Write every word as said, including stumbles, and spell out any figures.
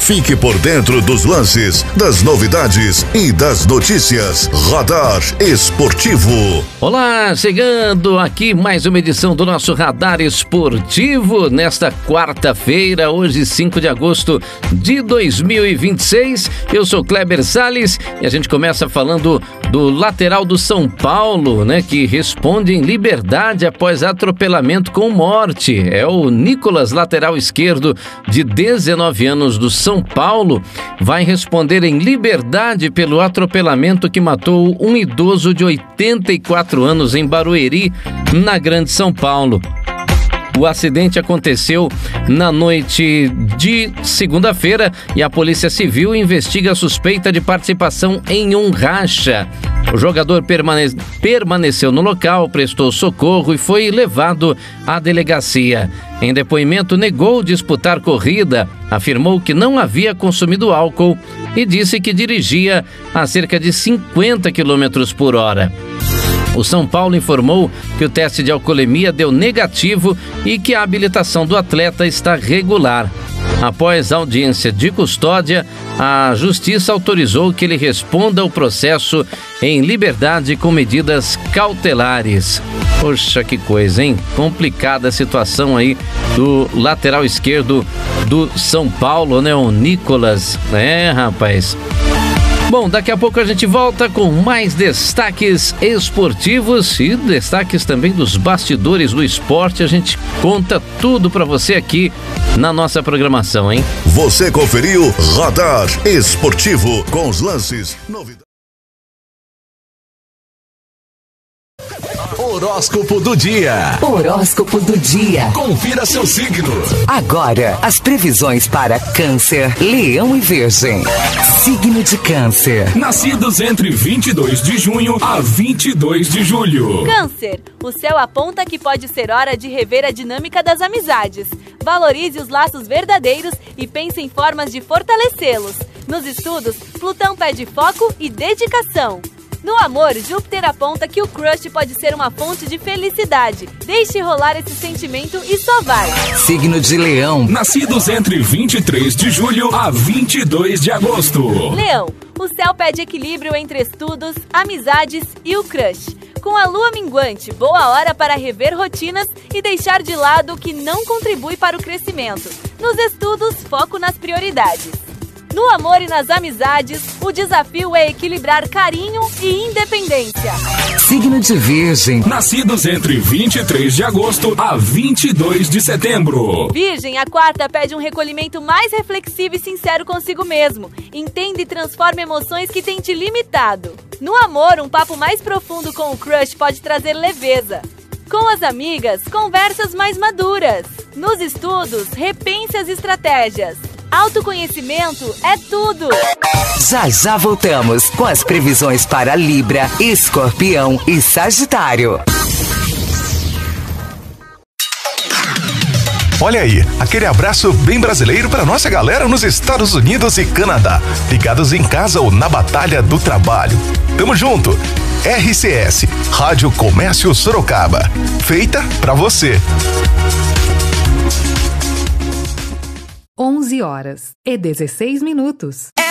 Fique por dentro dos lances, das novidades e das notícias. Radar Esportivo. Olá, chegando aqui mais uma edição do nosso Radar Esportivo nesta quarta-feira, hoje cinco de agosto de dois mil e vinte e seis. Eu sou Kleber Salles e a gente começa falando do lateral do São Paulo, né, que responde em liberdade após atropelamento com morte. É o Nicolas, lateral esquerdo de dezenove anos do São Paulo, vai responder em liberdade pelo atropelamento que matou um idoso de oitenta e quatro anos em Barueri, na Grande São Paulo. O acidente aconteceu na noite de segunda-feira e a Polícia Civil investiga a suspeita de participação em um racha. O jogador permane- permaneceu no local, prestou socorro e foi levado à delegacia. Em depoimento, negou disputar corrida, afirmou que não havia consumido álcool e disse que dirigia a cerca de cinquenta quilômetros por hora. O São Paulo informou que o teste de alcoolemia deu negativo e que a habilitação do atleta está regular. Após a audiência de custódia, a Justiça autorizou que ele responda ao processo em liberdade com medidas cautelares. Poxa, que coisa, hein? Complicada a situação aí do lateral esquerdo do São Paulo, né? O Nicolas. É, rapaz. Bom, daqui a pouco a gente volta com mais destaques esportivos e destaques também dos bastidores do esporte. A gente conta tudo pra você aqui na nossa programação, hein? Você conferiu Radar Esportivo com os lances, novidades. Horóscopo do dia. Horóscopo do dia. Confira seu signo. Agora, as previsões para Câncer, Leão e Virgem. Signo de Câncer. Nascidos entre vinte e dois de junho a vinte e dois de julho. Câncer, o céu aponta que pode ser hora de rever a dinâmica das amizades. Valorize os laços verdadeiros e pense em formas de fortalecê-los. Nos estudos, Plutão pede foco e dedicação. No amor, Júpiter aponta que o crush pode ser uma fonte de felicidade. Deixe rolar esse sentimento e só vai. Signo de Leão. Nascidos entre vinte e três de julho a vinte e dois de agosto. Leão, o céu pede equilíbrio entre estudos, amizades e o crush. Com a lua minguante, boa hora para rever rotinas e deixar de lado o que não contribui para o crescimento. Nos estudos, foco nas prioridades. No amor e nas amizades, o desafio é equilibrar carinho e independência. Signo de Virgem. Nascidos entre vinte e três de agosto a vinte e dois de setembro. Virgem, a quarta pede um recolhimento mais reflexivo e sincero consigo mesmo. Entenda e transforma emoções que têm te limitado. No amor, um papo mais profundo com o crush pode trazer leveza. Com as amigas, conversas mais maduras. Nos estudos, repense as estratégias. Autoconhecimento é tudo! Já já voltamos com as previsões para Libra, Escorpião e Sagitário. Olha aí, aquele abraço bem brasileiro para nossa galera nos Estados Unidos e Canadá, ligados em casa ou na batalha do trabalho. Tamo junto! R C S, Rádio Comércio Sorocaba, feita pra você. onze horas e dezesseis minutos.